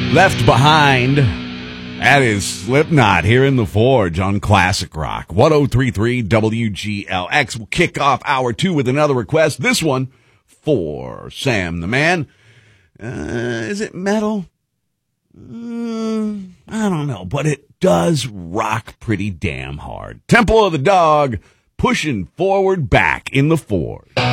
Left Behind. That is Slipknot here in the Forge on Classic Rock. 103.3 WGLX. We'll kick off hour 2 with another request. This one for Sam the Man. Is it metal? I don't know, but it does rock pretty damn hard. Temple of the Dog, pushing forward back in the Forge.